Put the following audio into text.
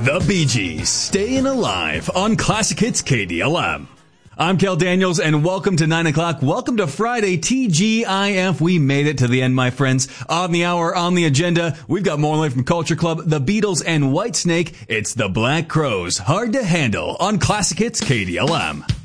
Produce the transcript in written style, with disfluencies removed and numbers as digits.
The Bee Gees, Staying Alive on Classic Hits KDLM. I'm Kel Daniels, and welcome to 9 o'clock. Welcome to Friday, TGIF. We made it to the end, my friends. On the hour, on the agenda, we've got more live from Culture Club, the Beatles, and Whitesnake. It's the Black Crowes. Hard to Handle on Classic Hits KDLM.